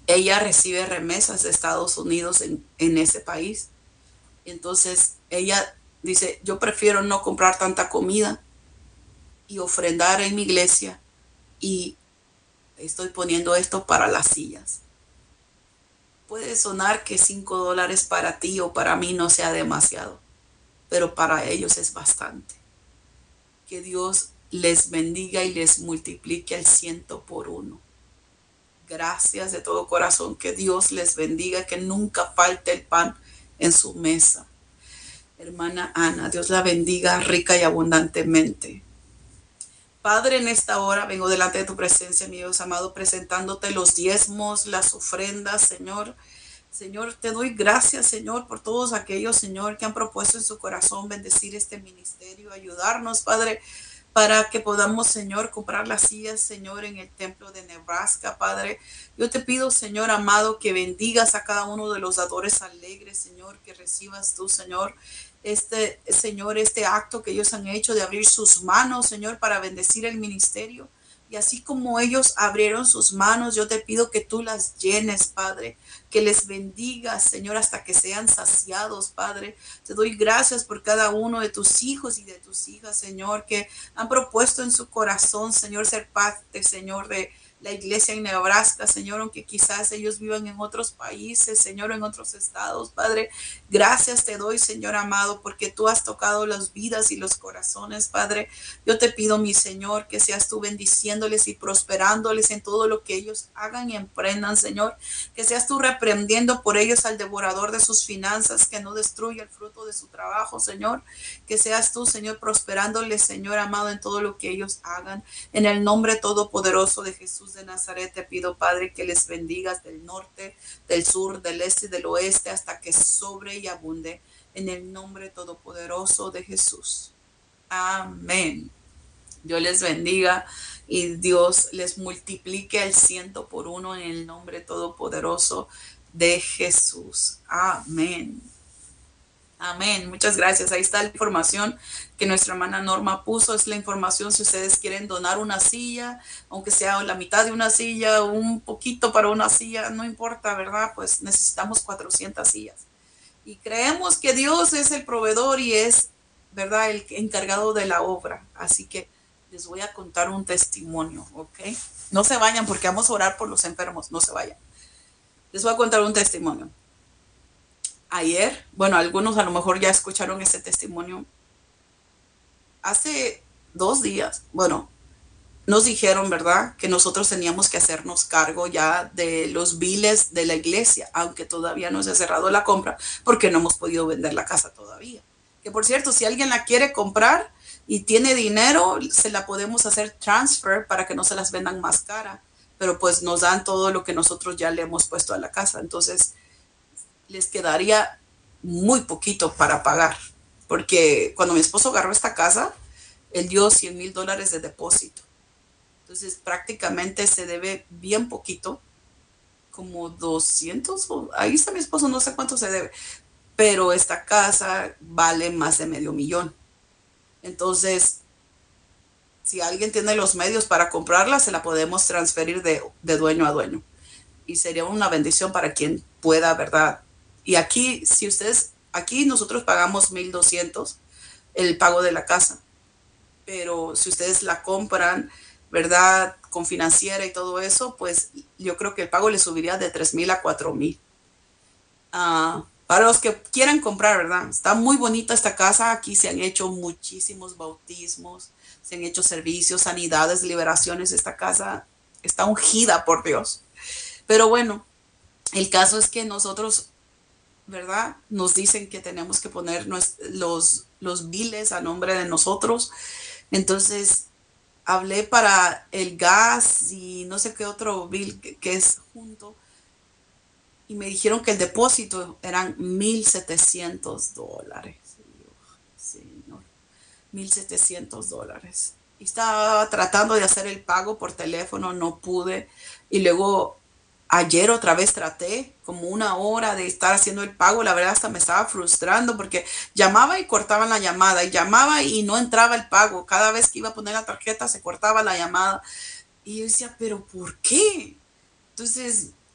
ella recibe remesas de Estados Unidos en ese país. Entonces ella dice, yo prefiero no comprar tanta comida y ofrendar en mi iglesia y estoy poniendo esto para las sillas. Puede sonar que $5 para ti o para mí no sea demasiado, pero para ellos es bastante. Que Dios les bendiga y les multiplique al 100 por 1. Gracias de todo corazón, que Dios les bendiga, que nunca falte el pan en su mesa. Hermana Ana, Dios la bendiga rica y abundantemente. Padre, en esta hora vengo delante de tu presencia, mi Dios amado, presentándote los diezmos, las ofrendas, Señor. Señor, te doy gracias, Señor, por todos aquellos, Señor, que han propuesto en su corazón bendecir este ministerio, ayudarnos, Padre, para que podamos, Señor, comprar las sillas, Señor, en el templo de Nebraska, Padre. Yo te pido, Señor amado, que bendigas a cada uno de los dadores alegres, Señor, que recibas tú, Señor, Señor, este acto que ellos han hecho de abrir sus manos, Señor, para bendecir el ministerio. Y así como ellos abrieron sus manos, yo te pido que tú las llenes, Padre, que les bendigas, Señor, hasta que sean saciados, Padre. Te doy gracias por cada uno de tus hijos y de tus hijas, Señor, que han propuesto en su corazón, Señor, ser parte, Señor, de la iglesia en Nebraska, Señor, aunque quizás ellos vivan en otros países, Señor, en otros estados, Padre. Gracias te doy, Señor amado, porque tú has tocado las vidas y los corazones, Padre. Yo te pido, mi Señor, que seas tú bendiciéndoles y prosperándoles en todo lo que ellos hagan y emprendan, Señor. Que seas tú reprendiendo por ellos al devorador de sus finanzas, que no destruya el fruto de su trabajo, Señor. Que seas tú, Señor, prosperándoles, Señor amado, en todo lo que ellos hagan. En el nombre todopoderoso de Jesús de Nazaret, te pido, Padre, que les bendigas del norte, del sur, del este y del oeste, hasta que sobre y abunde. En el nombre todopoderoso de Jesús. Amén. Dios les bendiga y Dios les multiplique al 100 por 1 en el nombre todopoderoso de Jesús. Amén. Amén. Muchas gracias. Ahí está la información que nuestra hermana Norma puso. Es la información si ustedes quieren donar una silla, aunque sea la mitad de una silla, un poquito para una silla, no importa, ¿verdad? Pues necesitamos 400 sillas. Y creemos que Dios es el proveedor y es, ¿verdad?, el encargado de la obra. Así que les voy a contar un testimonio, ¿ok? No se vayan porque vamos a orar por los enfermos, no se vayan. Les voy a contar un testimonio. Ayer, bueno, algunos a lo mejor ya escucharon este testimonio. Hace 2 días, bueno, nos dijeron, ¿verdad?, que nosotros teníamos que hacernos cargo ya de los biles de la iglesia, aunque todavía no se ha cerrado la compra, porque no hemos podido vender la casa todavía. Que por cierto, si alguien la quiere comprar y tiene dinero, se la podemos hacer transfer para que no se las vendan más cara, pero pues nos dan todo lo que nosotros ya le hemos puesto a la casa. Entonces, les quedaría muy poquito para pagar, porque cuando mi esposo agarró esta casa, él dio $100,000 de depósito. Entonces prácticamente se debe bien poquito, como 200, ahí está mi esposo, no sé cuánto se debe, pero esta casa vale más de $500,000. Entonces, si alguien tiene los medios para comprarla, se la podemos transferir de dueño a dueño. Y sería una bendición para quien pueda, ¿verdad? Y aquí, si ustedes, aquí nosotros pagamos 1,200 el pago de la casa, pero si ustedes la compran, ¿verdad?, con financiera y todo eso, pues yo creo que el pago le subiría de 3,000 a 4,000. Para los que quieran comprar, ¿verdad? Está muy bonita esta casa. Aquí se han hecho muchísimos bautismos, se han hecho servicios, sanidades, liberaciones. Esta casa está ungida por Dios. Pero bueno, el caso es que nosotros, ¿verdad?, nos dicen que tenemos que poner los biles a nombre de nosotros. Entonces hablé para el gas y no sé qué otro bill que es junto, y me dijeron que el depósito eran $1,700. Señor, $1,700. Y estaba tratando de hacer el pago por teléfono, no pude. Y luego ayer otra vez traté como 1 hora de estar haciendo el pago. La verdad hasta me estaba frustrando porque llamaba y cortaban la llamada y llamaba y no entraba el pago. Cada vez que iba a poner la tarjeta se cortaba la llamada. Y yo decía, ¿pero por qué? Entonces